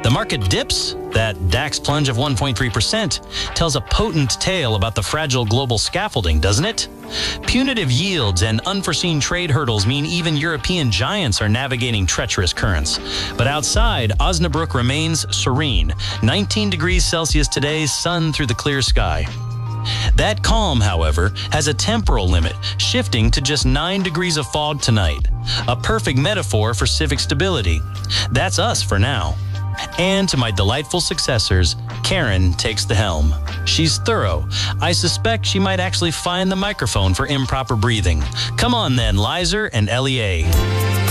The market dips. That DAX plunge of 1.3% tells a potent tale about the fragile global scaffolding, doesn't it? Punitive yields and unforeseen trade hurdles mean even European giants are navigating treacherous currents. But outside, Osnabrück remains serene. 19 degrees Celsius today, sun through the clear sky. That calm, however, has a temporal limit, shifting to just 9 degrees of fog tonight. A perfect metaphor for civic stability. That's us for now. And to my delightful successors, Karen takes the helm. She's thorough. I suspect she might actually find the microphone for improper breathing. Come on then, Lizer and LEA.